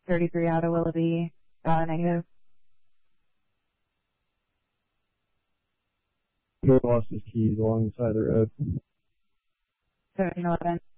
33 out of Willoughby, negative. He lost his keys along the side of the road. 1711.